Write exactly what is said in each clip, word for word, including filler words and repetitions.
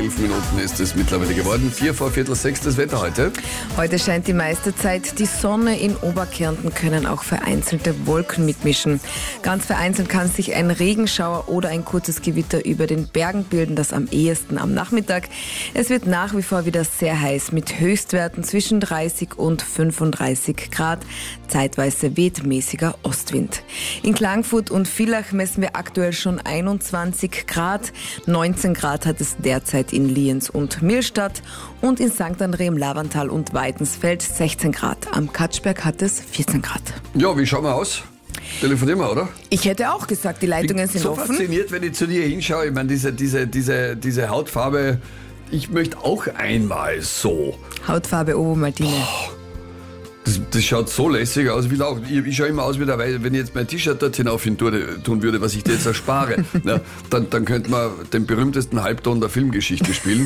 elf Minuten ist es mittlerweile geworden. Vier vor Viertel sechs das Wetter heute. Heute scheint die meiste Zeit die Sonne. In Oberkärnten können auch vereinzelte Wolken mitmischen. Ganz vereinzelt kann sich ein Regenschauer oder ein kurzes Gewitter über den Bergen bilden, das am ehesten am Nachmittag. Es wird nach wie vor wieder sehr heiß mit Höchstwerten zwischen dreißig und fünfunddreißig Grad. Zeitweise weht mäßiger Ostwind. In Klagenfurt und Villach messen wir aktuell schon einundzwanzig Grad. neunzehn Grad hat es derzeit in Lienz und Millstatt und in Sankt André im Lavantal und Weidensfeld sechzehn Grad. Am Katschberg hat es vierzehn Grad. Ja, wie schauen wir aus? Telefonieren wir, oder? Ich hätte auch gesagt, die Leitungen sind so offen. So fasziniert, wenn ich zu dir hinschaue. Ich meine, diese, diese, diese, diese Hautfarbe, ich möchte auch einmal so. Hautfarbe Ovomaltine. Das, das schaut so lässig aus wie Lauch. Ich, ich schaue immer aus wie der Weise, wenn ich jetzt mein T-Shirt dort hinauf hin tue, tun würde, was ich dir jetzt erspare. Ja, dann, dann könnte man den berühmtesten Halbton der Filmgeschichte spielen.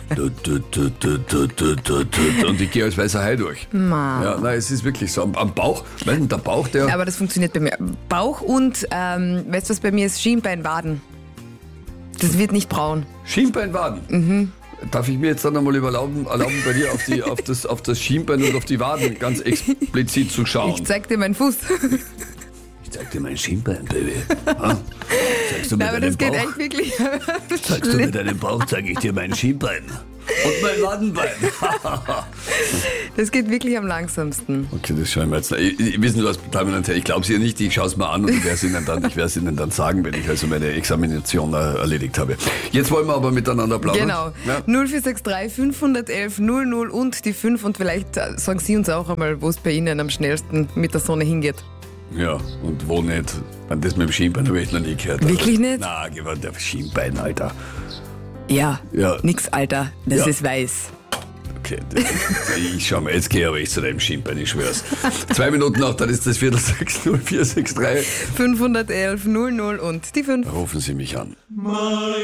Und ich gehe als weißer Hai durch. Ma. Ja, nein, es ist wirklich so. Am, am Bauch, weißt du, der Bauch, der... Aber das funktioniert bei mir. Bauch und, ähm, weißt du, was bei mir ist? Schienbeinwaden. Das wird nicht braun. Schienbeinwaden? Mhm. Darf ich mir jetzt dann einmal erlauben, erlauben bei dir auf, die, auf, das, auf das Schienbein und auf die Waden ganz explizit zu schauen? Ich zeig dir meinen Fuß. Ich zeig dir mein Schienbein, Baby. Ha? Zeigst du mir Aber deinen das geht Bauch? echt wirklich. Zeigst du mir deinen Bauch, zeige ich dir mein Schienbein. Und mein Wadenbein. Das geht wirklich am langsamsten. Okay, das schauen wir jetzt. Ich, ich, wissen Sie was, Damen und Herren, ich glaube es ihr nicht, ich schaue es mal an und ich werde es Ihnen dann, ich werde es Ihnen dann sagen, wenn ich also meine Examination äh, erledigt habe. Jetzt wollen wir aber miteinander plaudern. Genau. Ja? null vier sechs drei fünf eins eins null null und die fünf und vielleicht äh, sagen Sie uns auch einmal, wo es bei Ihnen am schnellsten mit der Sonne hingeht. Ja, und wo nicht? An das mit dem Schienbein habe ich noch nie gehört. Wirklich nicht? Na, geworden der Schienbein, Alter. Ja, Ja. nix, Alter, das Ja. ist weiß. Okay, das, ich schau mal, jetzt gehe aber ich zu deinem Schienbein, ich schwör's. Zwei Minuten noch, dann ist das Viertel sechs null vier sechs drei. fünf eins eins null null und die fünf. Rufen Sie mich an.